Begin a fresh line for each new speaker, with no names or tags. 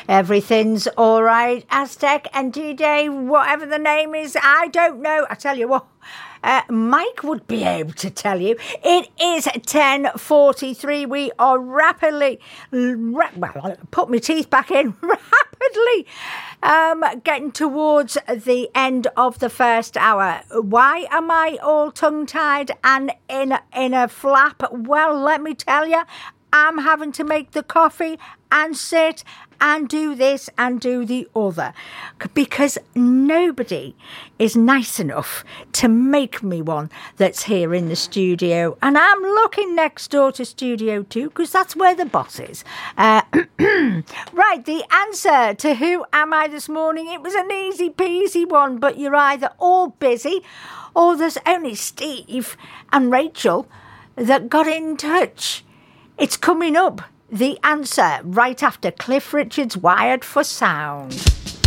Everything's all right, Aztec and DJ, whatever the name is, I don't know. I tell you what, Mike would be able to tell you. It is 10:43. We are rapidly, put my teeth back in, rapidly getting towards the end of the first hour. Why am I all tongue-tied and in a flap? Well, let me tell you, I'm having to make the coffee and sit and do this and do the other, because nobody is nice enough to make me one that's here in the studio. And I'm looking next door to Studio 2 because that's where the boss is. Right, the answer to who am I this morning, it was an easy peasy one, but you're either all busy or there's only Steve and Rachel that got in touch. It's coming up, the answer, right after Cliff Richard's Wired for Sound.